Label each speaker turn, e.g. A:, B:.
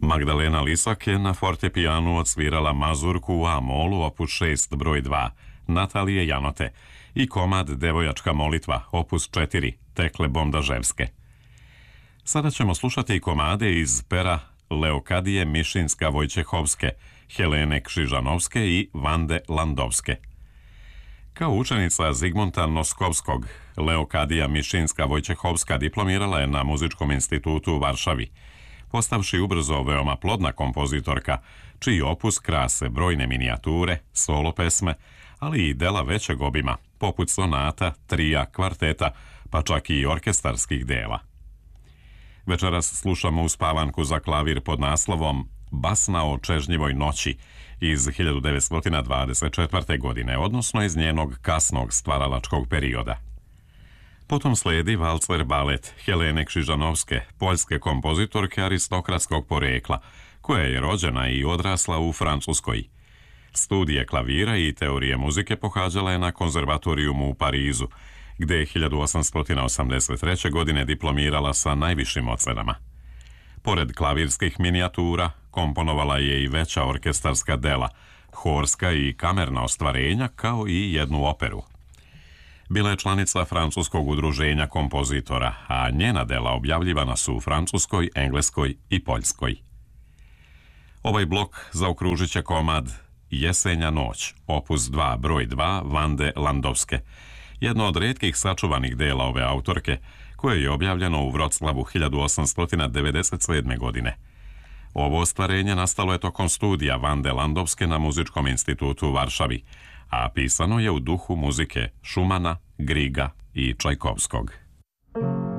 A: Magdalena Lisak je na fortepijanu odsvirala mazurku u A-molu opus 6 broj 2 Natalije Janote i komad Devojačka molitva opus 4 Tekle Bomdaževske. Sada ćemo slušati i komade iz pera Leokadije Mišinska-Vojčehovske, Helene Kšižanovske i Vande Landovske. Kao učenica Zigmunta Noskovskog, Leokadija Mišinska-Vojčehovska diplomirala je na Muzičkom institutu u Varšavi, postavši ubrzo veoma plodna kompozitorka, čiji opus krase brojne minijature, solo pesme, ali i dela većeg obima, poput sonata, trija, kvarteta, pa čak i orkestarskih dela. Večeras slušamo uspavanku za klavir pod naslovom Basna o čežnjivoj noći iz 1924. godine, odnosno iz njenog kasnog stvaralačkog perioda. Potom sledi valcer balet Helene Kšižanovske, poljske kompozitorke aristokratskog porekla, koja je rođena i odrasla u Francuskoj. Studije klavira i teorije muzike pohađala je na konzervatorijumu u Parizu, gde je 1883. godine diplomirala sa najvišim ocenama. Pored klavirskih minijatura, komponovala je i veća orkestarska dela, horska i kamerna ostvarenja, kao i jednu operu. Bila je članica Francuskog udruženja kompozitora, a njena dela objavljivana su u Francuskoj, Engleskoj i Poljskoj. Ovaj blok zaokružit će komad Jesenja noć, opus 2 broj 2 Vande Landovske, jedno od retkih sačuvanih dela ove autorke, koje je objavljeno u Vroclavu 1897. godine. Ovo ostvarenje nastalo je tokom studija Vande Landovske na Muzičkom institutu u Varšavi, a pisano je u duhu muzike Šumana, Griga i Čajkovskog.